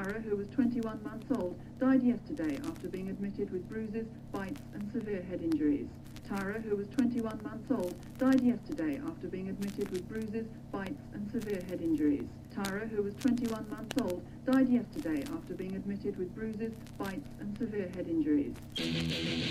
Tara, who was 21 months old, died yesterday after being admitted with bruises, bites and severe head injuries. Tara, who was 21 months old, died yesterday after being admitted with bruises, bites and severe head injuries. Tara, who was 21 months old, died yesterday after being admitted with bruises, bites and severe head injuries.